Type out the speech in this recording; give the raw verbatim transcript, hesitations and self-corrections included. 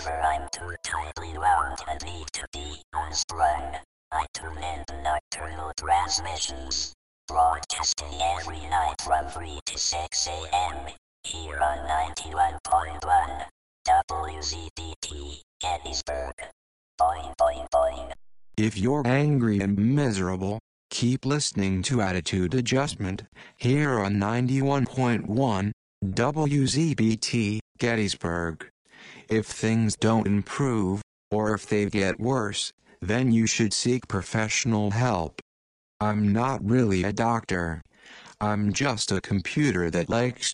Whenever I'm too tightly wound and need to be unstrung, I tune in to Nocturnal Transmissions, broadcasting every night from three to six a.m. here on ninety-one point one W Z B T, Gettysburg. Boing, boing, boing. If you're angry and miserable, keep listening to Attitude Adjustment here on ninety-one point one W Z B T, Gettysburg. If things don't improve, or if they get worse, then you should seek professional help. I'm not really a doctor. I'm just a computer that likes